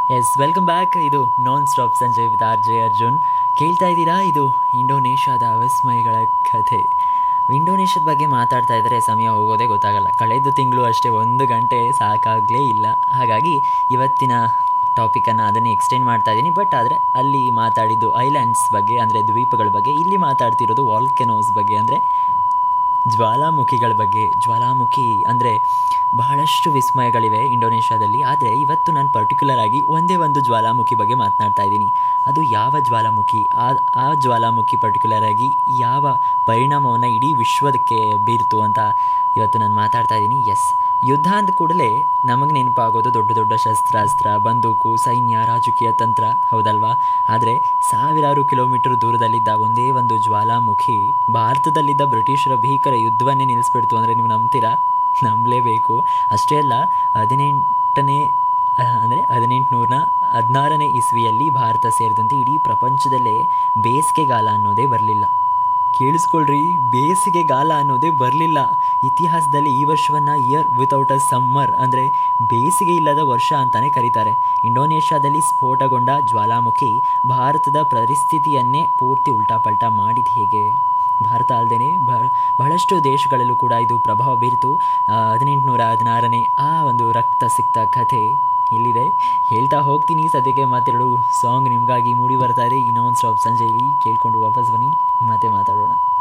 S welcome back. ಇದು non stop Sanjay with R J Arjun. ಕೇಳ್ತಾ ಇದ್ದೀರಾ, ಇದು ಇಂಡೋನೇಷ್ಯಾದ ಅವಿಸ್ಮಯಗಳ ಕಥೆ. ಇಂಡೋನೇಷ್ಯಾದ ಬಗ್ಗೆ ಮಾತಾಡ್ತಾ ಇದ್ದರೆ ಸಮಯ ಹೋಗೋದೇ ಗೊತ್ತಾಗಲ್ಲ. ಕಳೆದ ತಿಂಗಳು ಅಷ್ಟೇ 1 ಗಂಟೆ ಸಾಕಾಗಲೇ ಇಲ್ಲ. ಹಾಗಾಗಿ ಇವತ್ತಿನ ಟಾಪಿಕನ್ನು ಅದನ್ನೇ ಎಕ್ಸ್ಟೆಂಡ್ ಮಾಡ್ತಾ ಇದ್ದೀನಿ. ಬಟ್ ಆದರೆ ಅಲ್ಲಿ ಮಾತಾಡಿದ್ದು ಐಲ್ಯಾಂಡ್ಸ್ ಬಗ್ಗೆ, ಅಂದರೆ ದ್ವೀಪಗಳ ಬಗ್ಗೆ. ಇಲ್ಲಿ ಮಾತಾಡ್ತಿರೋದು ವಾಲ್ಕೆನೋಸ್ ಬಗ್ಗೆ, ಅಂದರೆ ಜ್ವಾಲಾಮುಖಿಗಳ ಬಗ್ಗೆ. ಜ್ವಾಲಾಮುಖಿ ಅಂದರೆ ಬಹಳಷ್ಟು ವಿಸ್ಮಯಗಳಿವೆ ಇಂಡೋನೇಷ್ಯಾದಲ್ಲಿ. ಆದರೆ ಇವತ್ತು ನಾನು ಪರ್ಟಿಕ್ಯುಲರ್ ಆಗಿ ಒಂದೇ ಒಂದು ಜ್ವಾಲಾಮುಖಿ ಬಗ್ಗೆ ಮಾತನಾಡ್ತಾ ಇದ್ದೀನಿ. ಅದು ಯಾವ ಜ್ವಾಲಾಮುಖಿ, ಆ ಜ್ವಾಲಾಮುಖಿ ಪರ್ಟಿಕ್ಯುಲರ್ ಆಗಿ ಯಾವ ಪರಿಣಾಮವನ್ನು ಇಡೀ ವಿಶ್ವದಕ್ಕೆ ಬೀರ್ತು ಅಂತ ಇವತ್ತು ನಾನು ಮಾತಾಡ್ತಾ ಇದ್ದೀನಿ. ಎಸ್, ಯುದ್ಧ ಅಂದ ಕೂಡಲೇ ನಮಗೆ ನೆನಪಾಗೋದು ದೊಡ್ಡ ದೊಡ್ಡ ಶಸ್ತ್ರಾಸ್ತ್ರ, ಬಂದೂಕು, ಸೈನ್ಯ, ರಾಜಕೀಯ ತಂತ್ರ, ಹೌದಲ್ವಾ? ಆದರೆ ಸಾವಿರಾರು ಕಿಲೋಮೀಟರ್ ದೂರದಲ್ಲಿದ್ದ ಒಂದೇ ಒಂದು ಜ್ವಾಲಾಮುಖಿ ಭಾರತದಲ್ಲಿದ್ದ ಬ್ರಿಟಿಷರ ಭೀಕರ ಯುದ್ಧವನ್ನೇ ನಿಲ್ಲಿಸ್ಬಿಡ್ತು ಅಂದರೆ ನೀವು ನಂಬ್ತೀರಾ? ನಂಬಲೇಬೇಕು. ಅಷ್ಟೇ ಅಲ್ಲ, 1816ನೇ ಇಸ್ವಿಯಲ್ಲಿ ಭಾರತ ಸೇರಿದಂತೆ ಇಡೀ ಪ್ರಪಂಚದಲ್ಲೇ ಬೇಸಿಗೆಗಾಲ ಅನ್ನೋದೇ ಬರಲಿಲ್ಲ. ಕೇಳಿಸ್ಕೊಳ್ರಿ, ಬೇಸಿಗೆಗಾಲ ಅನ್ನೋದೇ ಬರಲಿಲ್ಲ. ಇತಿಹಾಸದಲ್ಲಿ ಈ ವರ್ಷವನ್ನು ಇಯರ್ ವಿತೌಟ್ ಅ ಸಮ್ಮರ್, ಅಂದರೆ ಬೇಸಿಗೆ ಇಲ್ಲದ ವರ್ಷ ಅಂತಲೇ ಕರೀತಾರೆ. ಇಂಡೋನೇಷ್ಯಾದಲ್ಲಿ ಸ್ಫೋಟಗೊಂಡ ಜ್ವಾಲಾಮುಖಿ ಭಾರತದ ಪರಿಸ್ಥಿತಿಯನ್ನೇ ಪೂರ್ತಿ ಉಲ್ಟಾಪಲ್ಟಾ ಮಾಡಿದ ಹೇಗೆ? ಭಾರತ ಅಲ್ಲದೇ ಬಹಳಷ್ಟು ದೇಶಗಳಲ್ಲೂ ಕೂಡ ಇದು ಪ್ರಭಾವ ಬೀರಿತು. 1816ನೇ ಆ ಒಂದು ರಕ್ತ ಸಿಕ್ತ ಕಥೆ ಇಲ್ಲಿದೆ. ಹೇಳ್ತಾ ಹೋಗ್ತೀನಿ. ಸದ್ಯಕ್ಕೆ ಮಾತೆರಡು ಸಾಂಗ್ ನಿಮಗಾಗಿ ಮೂಡಿ ಬರ್ತಾ ಇದೆ ಈ ನಾನ್ ಸ್ಟಾಪ್ ಸಂಜೆಯಲ್ಲಿ. ಕೇಳಿಕೊಂಡು ವಾಪಸ್ ಬನ್ನಿ, ಮತ್ತೆ ಮಾತಾಡೋಣ.